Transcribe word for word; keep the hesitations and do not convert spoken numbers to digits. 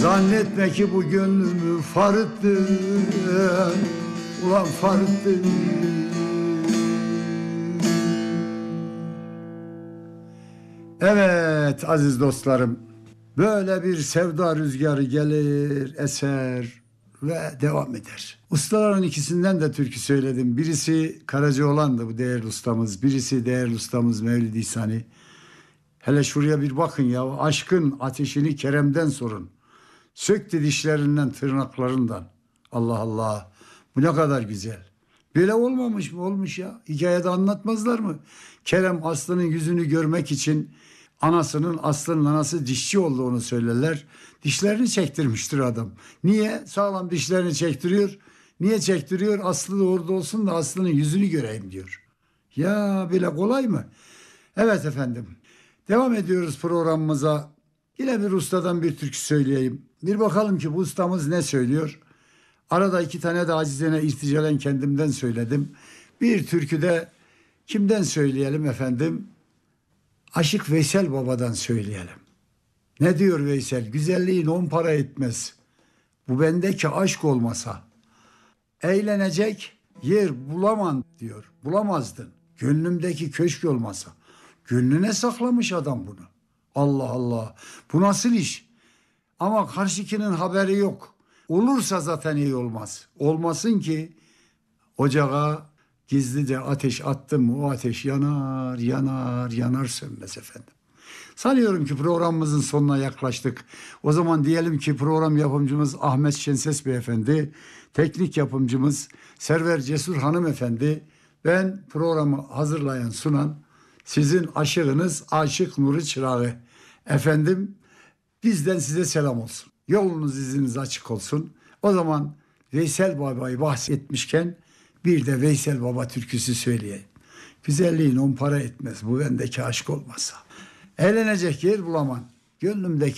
Zannetme ki bu gönlümü farıttın, ulan farıttın. Evet aziz dostlarım, böyle bir sevda rüzgarı gelir, eser ve devam eder. Ustaların ikisinden de türkü söyledim. Birisi Karacaoğlan'dı, bu değerli ustamız. Birisi değerli ustamız Mevlid İhsani. Hele şuraya bir bakın ya, aşkın ateşini Kerem'den sorun. Söktü dişlerinden, tırnaklarından. Allah Allah, bu ne kadar güzel. Böyle olmamış mı? Olmuş ya. Hikayede anlatmazlar mı? Kerem Aslı'nın yüzünü görmek için anasının, Aslı'nın anası dişçi olduğunu söylerler. Dişlerini çektirmiştir adam. Niye? Sağlam dişlerini çektiriyor. Niye çektiriyor? Aslı da orada olsun da Aslı'nın yüzünü göreyim diyor. Ya böyle kolay mı? Evet efendim. Devam ediyoruz programımıza. Yine bir ustadan bir türkü söyleyeyim. Bir bakalım ki bu ustamız ne söylüyor? Arada iki tane de acizene irticalen kendimden söyledim. Bir türküde kimden söyleyelim efendim? Aşık Veysel Baba'dan söyleyelim. Ne diyor Veysel? Güzelliğin on para etmez. Bu bendeki aşk olmasa. Eğlenecek yer bulamam diyor. Bulamazdın. Gönlümdeki köşk olmasa. Gönlüne saklamış adam bunu. Allah Allah. Bu nasıl iş? Ama karşıkinin haberi yok. Olursa zaten iyi olmaz. Olmasın ki ocağa gizlice ateş attım mı o ateş yanar, yanar, yanar sönmez efendim. Sanıyorum ki programımızın sonuna yaklaştık. O zaman diyelim ki program yapımcımız Ahmet Şenses Beyefendi, teknik yapımcımız Server Cesur Hanımefendi, ben programı hazırlayan sunan sizin aşığınız Aşık Nuri Çırağı. Efendim bizden size selam olsun. Yolunuz iziniz açık olsun. O zaman Veysel Baba'yı bahsetmişken bir de Veysel Baba türküsü söyleyeyim. Güzelliğin on para etmez bu bendeki aşk olmasa. Eğlenecek yer bulamam. Gönlümdeki